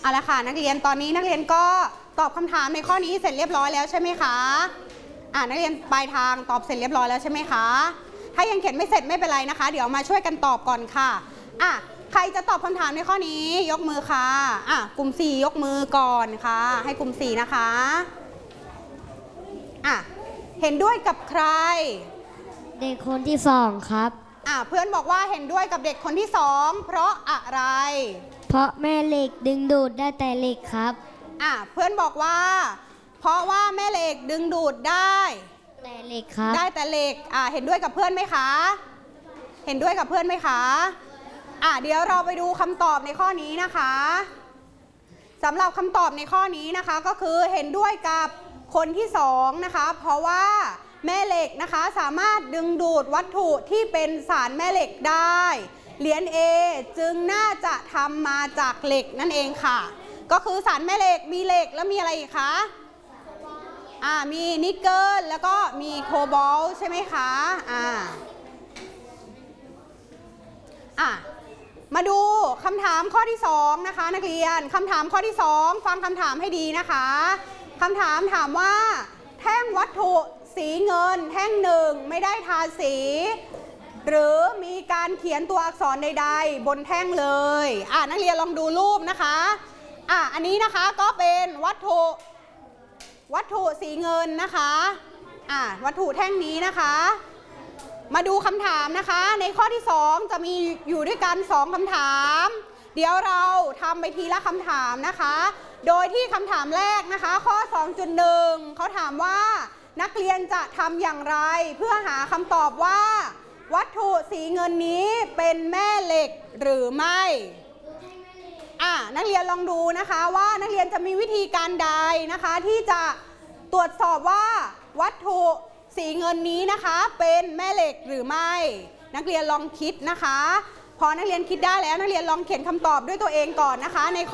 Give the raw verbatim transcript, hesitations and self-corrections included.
เอาละค่ะนักเรียนตอนนี้นักเรียนก็ตอบคำถามในข้อนี้เสร็จเรียบร้อยแล้วใช่ไหมคะอ่านักเรียนปลายทางตอบเสร็จเรียบร้อยแล้วใช่ไหมคะถ้ายังเขียนไม่เสร็จไม่เป็นไรนะคะเดี๋ยวมาช่วยกันตอบก่อนค่ะอ่ะใครจะตอบคำถามในข้อนี้ยกมือค่ะอ่ะกลุ่มสี่ยกมือก่อนค่ะให้กลุ่มสี่นะคะอ่ะเห็นด้วยกับใครเด็กคนที่สองครับอ่ะเพื่อนบอกว่าเห็นด้วยกับเด็กคนที่สองเพราะอะไรเพราะแม่เหล็กดึงดูดได้แต่เหล็กครับอ่ะเพื่อนบอกว่าเพราะว่าแม่เหล็กดึงดูดได้แต่เหล็กครับได้แต่เหล็กอ่ะเห็นด้วยกับเพื่อนไหมคะเห็นด้วยกับเพื่อนไหมคะอ่ะเดี๋ยวเราไปดูคำตอบในข้อนี้นะคะสำหรับคำตอบในข้อนี้นะคะก็คือเห็นด้วยกับคนที่สองนะคะเพราะว่าแม่เหล็กนะคะสามารถดึงดูดวัตถุที่เป็นสารแม่เหล็กได้เหรียญ A จึงน่าจะทำมาจากเหล็กนั่นเองค่ะก็คือสารแม่เหล็กมีเหล็กแล้วมีอะไรอีกคะอ่ามีนิกเกิลแล้วก็มีโคบอลต์ใช่ไหมคะอ่าอ่ะมาดูคำถามข้อที่สองนะคะนักเรียนคำถามข้อที่สองฟังคำถามให้ดีนะคะคำถามถามว่าแท่งวัตถุสีเงินแท่งหนึ่งไม่ได้ทาสีหรือมีการเขียนตัวอักษรใดๆบนแท่งเลยอ่ะนักเรียนลองดูรูปนะคะอ่ะอันนี้นะคะก็เป็นวัตถุวัตถุสีเงินนะคะอ่ะวัตถุแท่งนี้นะคะมาดูคำถามนะคะในข้อที่สองจะมีอยู่ด้วยกันสองคำถามเดี๋ยวเราทำไปทีละคำถามนะคะโดยที่คำถามแรกนะคะข้อ สองจุดหนึ่ง เขาถามว่านักเรียนจะทำอย่างไรเพื่อหาคำตอบว่าวัตถุสีเงินนี้เป็นแม่เหล็กหรือไม่อ่ะนักเรียนลองดูนะคะว่านักเรียนจะมีวิธีการใดนะคะที่จะตรวจสอบว่าวัตถุสีเงินนี้นะคะเป็นแม่เหล็กหรือไม่นักเรียนลองคิดนะคะพอนักเรียนคิดได้แล้วนักเรียนลองเขียนคำตอบด้วยตัวเองก่อนนะคะใน